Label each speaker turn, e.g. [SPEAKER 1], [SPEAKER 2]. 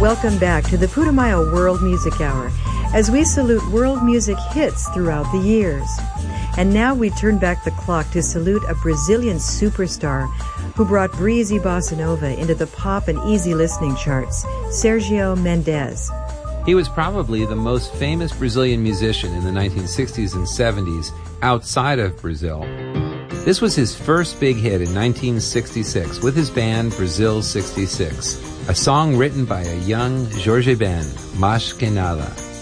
[SPEAKER 1] Welcome back to the Putumayo World Music Hour as we salute world music hits throughout the years. And now we turn back the clock to salute a Brazilian superstar who brought breezy bossa nova into the pop and easy listening charts, Sergio Mendes.
[SPEAKER 2] He was probably the most famous Brazilian musician in the 1960s and 70s outside of Brazil. This was his first big hit in 1966 with his band Brazil 66, a song written by a young Jorge Ben, Mas Que Nada.